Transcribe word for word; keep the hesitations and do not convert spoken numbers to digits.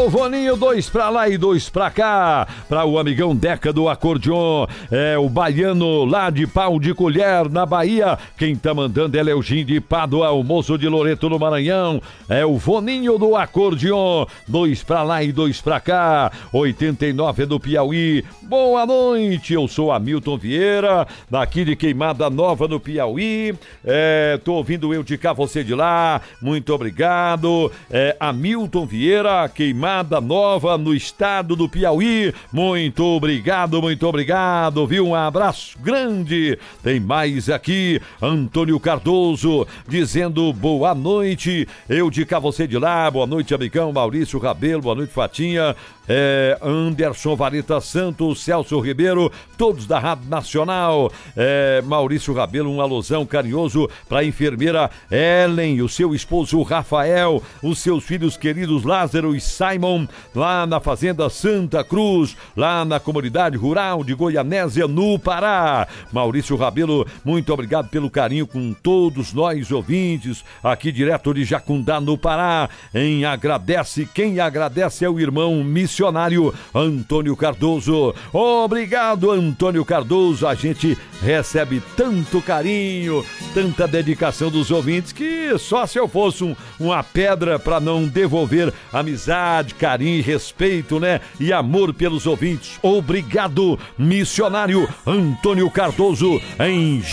Voninho, dois pra lá e dois pra cá, pra o amigão Deca do acordeon, é o baiano lá de Pau de Colher, na Bahia. Quem tá mandando é Leugin de Pádua, o moço de Loreto no Maranhão, é o Voninho do acordeon, dois pra lá e dois pra cá, oitenta e nove do Piauí. Boa noite, eu sou Hamilton Vieira, daqui de Queimada Nova no Piauí, é, tô ouvindo eu de cá, você de lá, muito obrigado, é Hamilton Vieira, Queimada Nova no estado do Piauí, muito obrigado, muito obrigado, viu? Um abraço grande. Tem mais aqui, Antônio Cardoso dizendo boa noite, eu de cá, você de lá, boa noite amigão, Maurício Rabelo, boa noite Fatinha, é, Anderson Vareta Santos, Celso Ribeiro, todos da Rádio Nacional, é, Maurício Rabelo, um alusão carinhoso para a enfermeira Ellen, o seu esposo Rafael, os seus filhos queridos Lázaro e Simon, lá na Fazenda Santa Cruz, lá na comunidade rural de Goianésia, no Pará. Maurício Rabelo, muito obrigado pelo carinho com todos nós ouvintes, aqui direto de Jacundá, no Pará. Em agradece, quem agradece é o irmão missionário Antônio Cardoso. Obrigado, Antônio Cardoso, a gente recebe tanto carinho, tanta dedicação dos ouvintes, que só se eu fosse um, uma pedra para não devolver amizade, carinho, respeito, né? E amor pelos ouvintes. Obrigado, missionário Antônio Cardoso, em